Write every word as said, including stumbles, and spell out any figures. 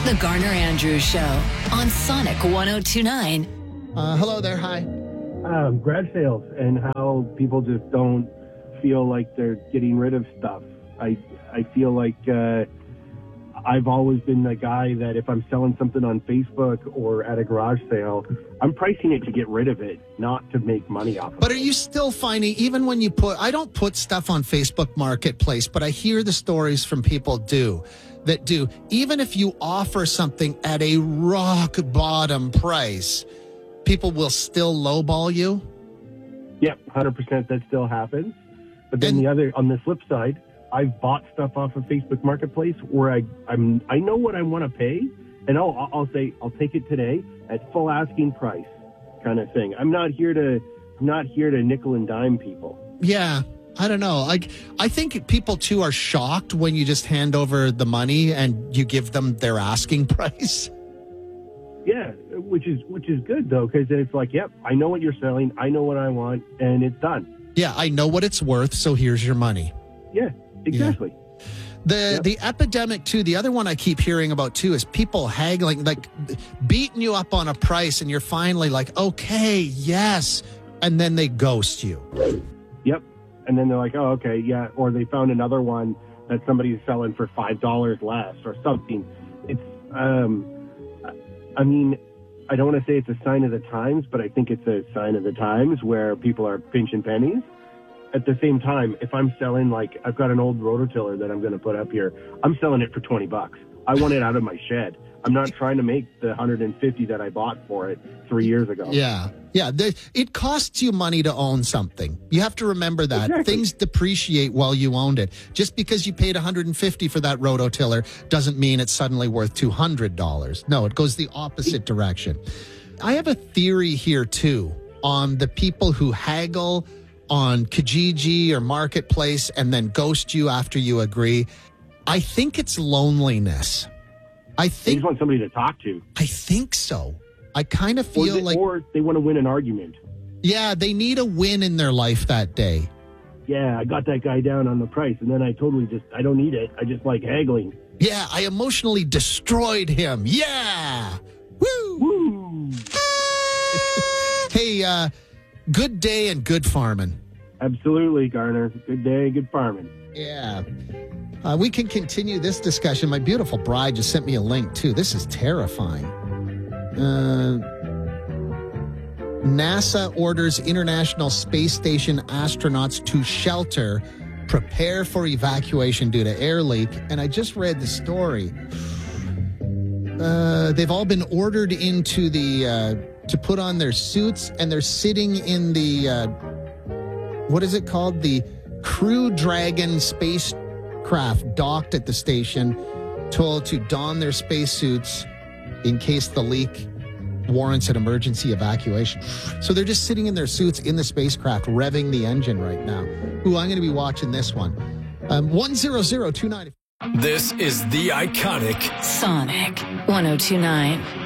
The Garner Andrews Show on Sonic one oh two point nine. Uh, hello there. Hi. Um, garage sales and how people just don't feel like they're getting rid of stuff. I I feel like uh, I've always been the guy that if I'm selling something on Facebook or at a garage sale, I'm pricing it to get rid of it, not to make money off of it. But are you still finding, even when you put, I don't put stuff on Facebook Marketplace, but I hear the stories from people do, that do, even if you offer something at a rock bottom price, people will still lowball you? Yep, one hundred percent that still happens. But then And- the other, on the flip side, I've bought stuff off of Facebook Marketplace where I I'm I know what I want to pay, and I'll I'll say I'll take it today at full asking price, kind of thing. I'm not here to I'm not here to nickel and dime people. Yeah. I don't know. Like, I think people too are shocked when you just hand over the money and you give them their asking price. Yeah, which is which is good though, because it's like, yep, I know what you're selling, I know what I want, and it's done. Yeah, I know what it's worth, so here's your money. Yeah, exactly. The Yep. the epidemic too, the other one I keep hearing about too is people haggling, like beating you up on a price, and you're finally like, okay, yes, and then they ghost you. Yep. And then they're like, oh, okay, yeah. Or they found another one that somebody's selling for five dollars less or something. It's, um, I mean, I don't want to say it's a sign of the times, but I think it's a sign of the times where people are pinching pennies. At the same time, if I'm selling, like, I've got an old rototiller that I'm going to put up here, I'm selling it for twenty bucks. I want it out of my shed. I'm not trying to make the one hundred fifty that I bought for it three years ago. Yeah. Yeah. The, it costs you money to own something. You have to remember that. Exactly. Things depreciate while you owned it. Just because you paid one hundred fifty for that rototiller doesn't mean it's suddenly worth two hundred dollars. No, it goes the opposite direction. I have a theory here, too, on the people who haggle on Kijiji or Marketplace and then ghost you after you agree. I think it's loneliness. I They think just want somebody to talk to. I think so. I kind of Or feel they, like, or they want to win an argument. yeah, they need a win in their life that day. Yeah, I got that guy down on the price, and then I totally just, I don't need it. I just like haggling. Yeah, I emotionally destroyed him. Yeah. Woo. Woo! Hey, uh, good day and good farming. Absolutely, Garner. Good day, good farming. Yeah. Uh, we can continue this discussion. My beautiful bride just sent me a link, too. This is terrifying. Uh, NASA orders International Space Station astronauts to shelter, prepare for evacuation due to air leak. And I just read the story. Uh, they've all been ordered into the, uh, to put on their suits, and they're sitting in the, uh, what is it called? The Crew Dragon spacecraft docked at the station, told to don their spacesuits in case the leak warrants an emergency evacuation. So they're just sitting in their suits in the spacecraft, revving the engine right now. Ooh, I'm going to be watching this one. Um, one zero zero two nine. This is the iconic Sonic one oh two point nine.